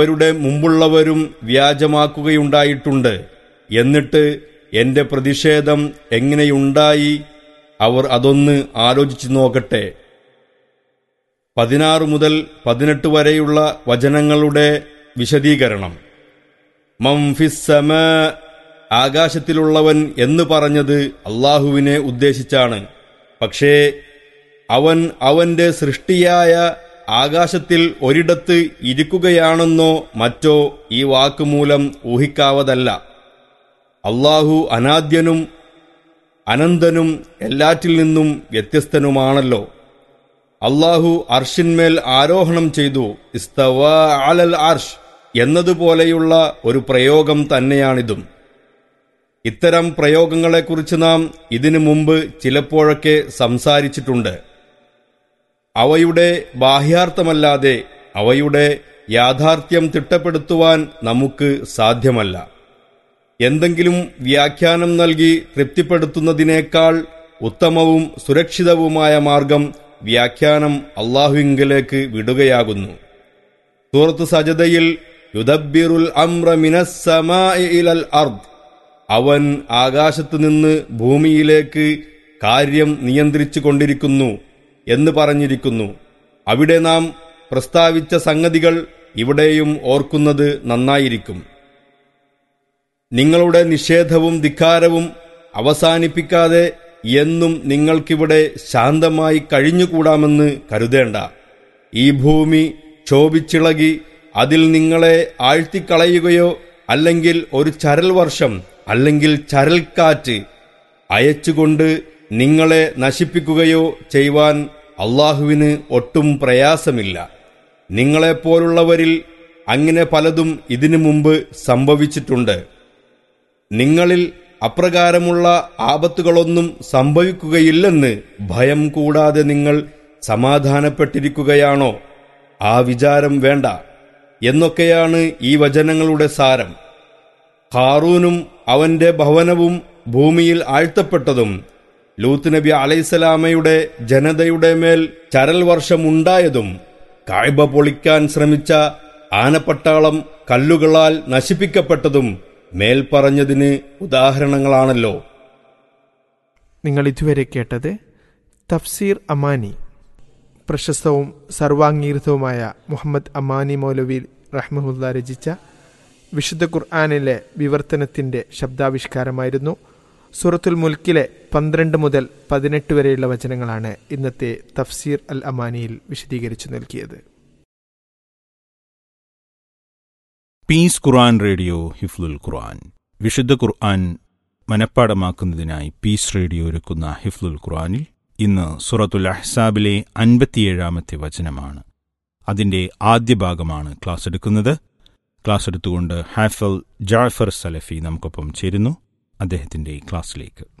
അവരുടെ മുമ്പുള്ളവരും വ്യാജമാക്കുകയുണ്ടായിട്ടുണ്ട്. എന്നിട്ട് എന്റെ പ്രതിഷേധം എങ്ങനെയുണ്ടായി അവർ അതൊന്ന് ആലോചിച്ചു നോക്കട്ടെ. 16 മുതൽ 18 വരെയുള്ള വചനങ്ങളുടെ വിശദീകരണം. മൻ ഫിസ് സമാ, ആകാശത്തിലുള്ളവൻ എന്ന് പറഞ്ഞത് അല്ലാഹുവിനെ ഉദ്ദേശിച്ചാണ്. പക്ഷേ അവൻ അവന്റെ സൃഷ്ടിയായ ആകാശത്തിൽ ഒരിടത്ത് ഇരിക്കുകയാണെന്നോ മറ്റോ ഈ വാക്കുമൂലം ഊഹിക്കാവതല്ല. അല്ലാഹു അനാദ്യനും അനന്തനും എല്ലാറ്റിൽ നിന്നും വ്യത്യസ്തനുമാണല്ലോ. അല്ലാഹു അർഷിന്മേൽ ആരോഹണം ചെയ്തു. ഇസ്തവാ അലൽ അർഷ് എന്നതുപോലെയുള്ള ഒരു പ്രയോഗം തന്നെയാണിതും. ഇത്തരം പ്രയോഗങ്ങളെക്കുറിച്ച് നാം ഇതിനു മുമ്പ് ചിലപ്പോഴൊക്കെ സംസാരിച്ചിട്ടുണ്ട്. അവയുടെ ബാഹ്യാർത്ഥമല്ലാതെ അവയുടെ യാഥാർത്ഥ്യം തിട്ടപ്പെടുത്തുവാൻ നമുക്ക് സാധ്യമല്ല. എന്തെങ്കിലും വ്യാഖ്യാനം നൽകി തൃപ്തിപ്പെടുത്തുന്നതിനേക്കാൾ ഉത്തമവും സുരക്ഷിതവുമായ മാർഗം വ്യാഖ്യാനം അല്ലാഹുവിങ്കലേക്ക് വിടുകയാകുന്നു. സൂറത്ത് സജദയിൽ യുദബ്ബിറുൽ അംറ മിനസ് സമാഇ ഇലൽ അർദ്, അവൻ ആകാശത്തുനിന്ന് ഭൂമിയിലേക്ക് കാര്യം നിയന്ത്രിച്ചു കൊണ്ടിരിക്കുന്നു എന്ന് പറഞ്ഞിരിക്കുന്നു. അവിടെ നാം പ്രസ്താവിച്ച സംഗതികൾ ഇവിടെയും ഓർക്കുന്നത് നന്നായിരിക്കും. നിങ്ങളുടെ നിഷേധവും ധിക്കാരവും അവസാനിപ്പിക്കാതെ എന്നും നിങ്ങൾക്കിവിടെ ശാന്തമായി കഴിഞ്ഞുകൂടാമെന്ന് കരുതേണ്ട. ഈ ഭൂമി ക്ഷോഭിച്ചിളകി അതിൽ നിങ്ങളെ ആഴ്ത്തിക്കളയുകയോ അല്ലെങ്കിൽ ഒരു ചരൽ വർഷം അല്ലെങ്കിൽ ചരൽക്കാറ്റ് അയച്ചുകൊണ്ട് നിങ്ങളെ നശിപ്പിക്കുകയോ ചെയ്യുവാൻ അല്ലാഹുവിന് ഒട്ടും പ്രയാസമില്ല. നിങ്ങളെപ്പോലുള്ളവരിൽ അങ്ങനെ പലതും ഇതിനു മുമ്പ് സംഭവിച്ചിട്ടുണ്ട്. നിങ്ങളിൽ അപ്രകാരമുള്ള ആപത്തുകളൊന്നും സംഭവിക്കുകയില്ലെന്ന് ഭയം കൂടാതെ നിങ്ങൾ സമാധാനപ്പെട്ടിരിക്കുകയാണോ? ആ വിചാരം വേണ്ട എന്നൊക്കെയാണ് ഈ വചനങ്ങളുടെ സാരം. ഹാറൂനും അവന്റെ ഭവനവും ഭൂമിയിൽ ആഴ്ത്തപ്പെട്ടതും ലൂത്ത് നബി അലൈഹിസ്സലാമയുടെ ജനതയുടെ മേൽ ചരൽ വർഷമുണ്ടായതും കഅബ പൊളിക്കാൻ ശ്രമിച്ച ആനപ്പട്ടാളം കല്ലുകളാൽ നശിപ്പിക്കപ്പെട്ടതും മേൽപ്പറഞ്ഞതിന് ഉദാഹരണങ്ങളാണല്ലോ. നിങ്ങൾ ഇതുവരെ കേട്ടത് തഫ്സീർ അമാനി. പ്രശസ്തവും സർവാംഗീകൃതവുമായ മുഹമ്മദ് അമാനി മൗലവി റഹ്മഹുല്ലാ രചിച്ച വിശുദ്ധ ഖുർആനിലെ വിവർത്തനത്തിന്റെ ശബ്ദാവിഷ്കാരമായിരുന്നു. സൂറത്തുൽ മുൽക്കിലെ 12 മുതൽ 18 വരെയുള്ള വചനങ്ങളാണ് ഇന്നത്തെ തഫ്സീർ അൽ അമാനിയിൽ വിശദീകരിച്ചു നൽകിയത്. പീസ് ഖുർആൻ റേഡിയോ ഹിഫ്ലുൽ ഖുർആൻ. വിശുദ്ധ ഖുർആൻ മനഃപ്പാടമാക്കുന്നതിനായി പീസ് റേഡിയോ ഒരുക്കുന്ന ഹിഫ്ലുൽ ഖുർആനിൽ ഇന്ന് സൂറത്തുൽ അഹ്സാബിലെ 57-ാമത്തെ വചനമാണ്. അതിന്റെ ആദ്യ ഭാഗമാണ് ക്ലാസ് എടുക്കുന്നത്. ക്ലാസ് എടുത്തുകൊണ്ട് ഹാഫിൽ ജാഫർ സലഫി നമുക്കൊപ്പം ചേരുന്നു. അദ്ദേഹത്തിന്റെ ക്ലാസ്സിലേക്ക്.